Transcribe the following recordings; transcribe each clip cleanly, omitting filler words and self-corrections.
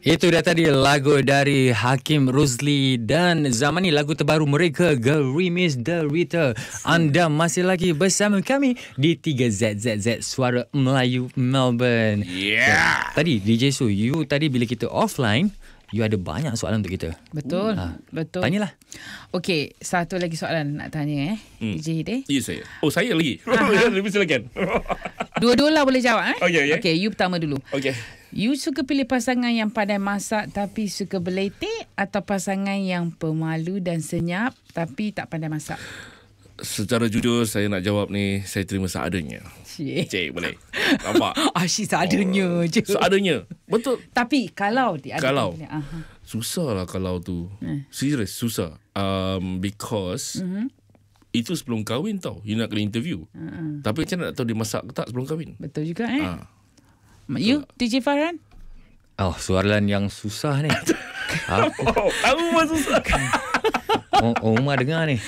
Itu dah tadi lagu dari Hakim Rusli dan zaman ni lagu terbaru mereka Gerimis Derita. Anda masih lagi bersama kami di 3ZZZ Suara Melayu Melbourne. Yeah. Tadi DJ Su, you tadi bila kita offline, you ada banyak soalan untuk kita. Betul. Betul. Tanyalah. Okey, satu lagi soalan nak tanya DJ Hidayah. Ya, saya. Oh, saya lagi. Lebih silakan. Dua-dua lah boleh jawab Okey. Okey, you pertama dulu. Okey. You suka pilih pasangan yang pandai masak tapi suka berletek, atau pasangan yang pemalu dan senyap tapi tak pandai masak? Secara jujur saya nak jawab ni, saya terima seadanya. Cik, boleh. Nampak? Asyik seadanya je. Seadanya. Betul. Tapi kalau dia ada Kalau. pilihan, Susah lah kalau tu. Serius, susah. Because itu sebelum kahwin tau. You nak kena interview. Tapi macam mana nak tahu dia masak ke tak sebelum kahwin? Betul juga You, DJ Farhan? Oh, soalan yang susah ni. Tahu pun susah. Umar dengar ni.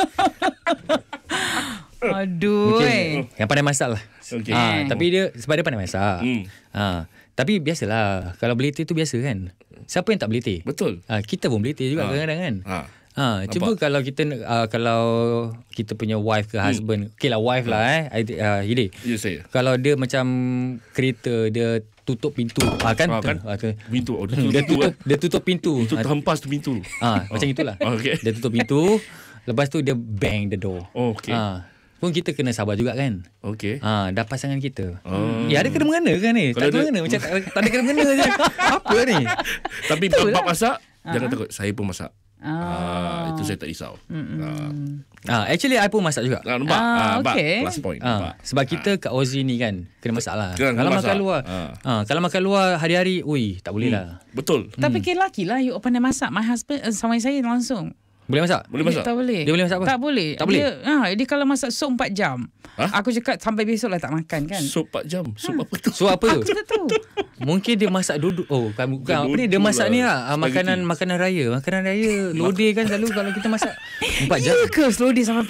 Aduh. Yang pandai masak lah. Okay. Tapi dia sebab dia pandai masak. Tapi biasalah, kalau belitih tu biasa kan. Siapa yang tak belitih? Betul. Kita pun belitih juga kadang-kadang kan. Cuba kalau kita punya wife ke husband, okay lah wife lah Hidayah. Ya, saya. Kalau dia macam kereta, dia tutup pintu kan? Pintu. Dia tutup pintu. Itu terhempas tu pintu. Macam itulah. Okay. Dia tutup pintu, lepas tu dia bang the door. Okay. Pun kita kena sabar juga kan. Okay. Dah pasangan kita. Ya, ada kena-mengena kan ni? Tak kena-mengena. Macam tak ada kena-mengena je. Apa ni? Tapi bab masak, jangan takut. Saya pun masak. Itu saya tak risau. Actually I pun masak juga. Nampak? Okay. Plus point. Sebab kita kat Aussie ni kan kena masak lah. Kalau masak. makan luar kalau makan luar hari-hari, tak boleh lah. Betul. Tapi lelaki lah you pandai masak. My husband, suami saya langsung Boleh masak? Boleh masak? Tak boleh. Dia boleh masak apa? Tak boleh. Tak boleh? Dia kalau masak sup 4 jam. Aku cakap sampai besok lah tak makan kan. Sup 4 jam. Sup apa tu? So apa tu? Aku tak tahu. Mungkin dia masak duduk. Bukan apa ni, dia masak ni lah. Makanan raya. Makanan raya lodeh kan selalu kalau kita masak 4 jam. Ya ke lodeh sampai